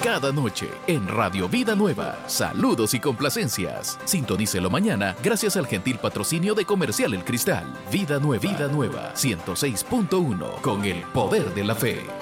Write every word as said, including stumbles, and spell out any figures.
cada noche en Radio Vida Nueva. Saludos y complacencias. Sintonícelo mañana gracias al gentil patrocinio de Comercial El Cristal. Vida Nueva, Vida Nueva, ciento seis punto uno, con el poder de la fe.